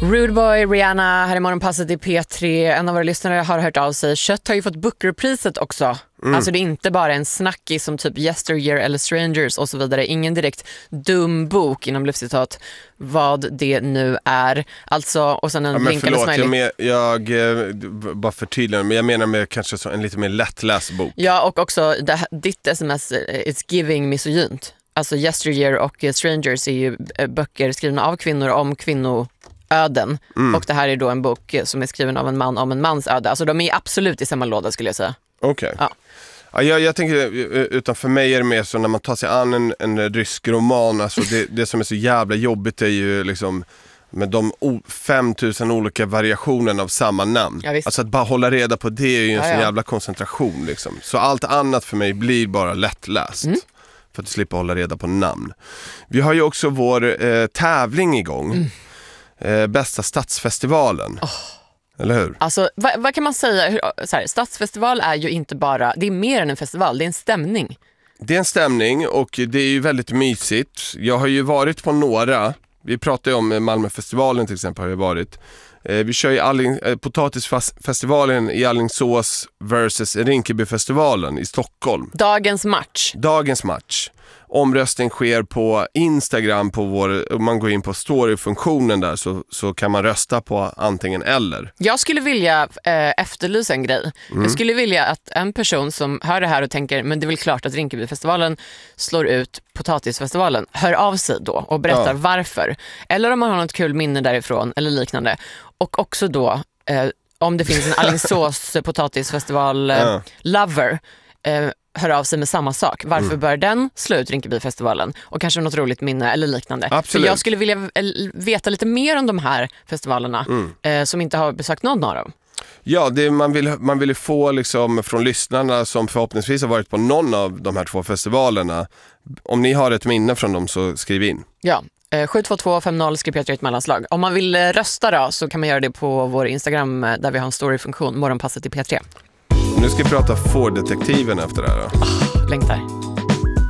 Rude Boy, Rihanna, här i Morgonpasset i P3. En av våra lyssnare har hört av sig. Kött har ju fått Booker-priset också. Alltså det är inte bara en snackis som typ Yesteryear eller Strangers och så vidare. Ingen direkt dum bok inom luftcitat vad det nu är. Alltså, och sen en blinkande smiley. Jag bara förtydligar, men jag menar med kanske så en lite mer lättläst bok. Ja, och också ditt sms It's giving misogynt. Alltså Yesteryear och Strangers är ju böcker skrivna av kvinnor om kvinnoöden. Och det här är då en bok som är skriven av en man om en mans öde. Alltså de är absolut i samma låda skulle jag säga. Okej. Ja. Ja, jag tänker, utan för mig är det mer så när man tar sig an en rysk roman, alltså det som är så jävla jobbigt är ju liksom med de 5000 olika variationerna av samma namn. Ja, alltså att bara hålla reda på det är ju en sån jävla koncentration liksom. Så allt annat för mig blir bara lättläst. För att slippa hålla reda på namn. Vi har ju också vår tävling igång. Bästa stadsfestivalen. Eller hur? Alltså, vad kan man säga? Så här, stadsfestival är ju inte bara, det är mer än en festival, det är en stämning. Det är en stämning och det är ju väldigt mysigt. Jag har ju varit på några. Vi pratade om Malmöfestivalen till exempel har vi varit. Vi kör ju potatisfestivalen i Alingsås versus Rinkebyfestivalen i Stockholm. Dagens match. Omröstning sker på Instagram om man går in på storyfunktionen där så kan man rösta på antingen eller. Jag skulle vilja efterlysa en grej. Jag skulle vilja att en person som hör det här och tänker men det är väl klart att Rinkebyfestivalen slår ut potatisfestivalen, hör av sig då och berättar varför. Eller om man har något kul minne därifrån eller liknande. Och också då om det finns en Alingsås potatisfestival lover hör av sig med samma sak. Varför bör den slå ut Rinkebyfestivalen? Och kanske något roligt minne eller liknande. Absolut. För jag skulle vilja veta lite mer om de här festivalerna som inte har besökt någon av dem. Ja, man vill få liksom från lyssnarna som förhoppningsvis har varit på någon av de här 2 festivalerna. Om ni har ett minne från dem så skriv in. Ja, 72250 skriv P3 ett mellanslag. Om man vill rösta då så kan man göra det på vår Instagram där vi har en storyfunktion, Morgonpasset i P3. Nu ska vi prata Ford-detektiven efter det här då. Längtar.